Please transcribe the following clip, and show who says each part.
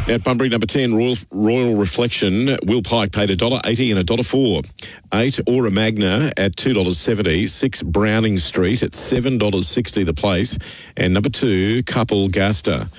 Speaker 1: At Bunbury, number 10, Royal Reflection, Will Pike paid $1.80 and $1.04. 8, Aura Magna at $2.70. 6, Browning Street at $7.60 the place. And number 2, Couple Gaster